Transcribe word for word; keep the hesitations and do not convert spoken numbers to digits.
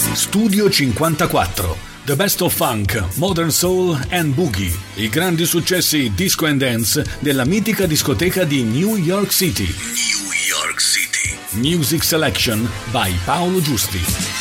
Studio cinquantaquattro, The Best of Funk, Modern Soul and Boogie, i grandi successi disco and dance della mitica discoteca di New York City. New York City. Music Selection by Paolo Giusti.